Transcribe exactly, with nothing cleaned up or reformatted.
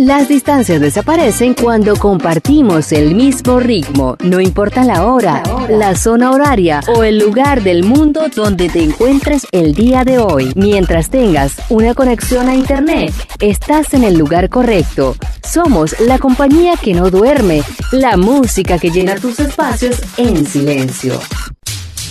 Las distancias desaparecen cuando compartimos el mismo ritmo. No importa la hora, la, hora. la zona horaria o el lugar del mundo donde te encuentres el día de hoy. Mientras tengas una conexión a internet, estás en el lugar correcto. Somos la compañía que no duerme, la música que llena tus espacios en silencio.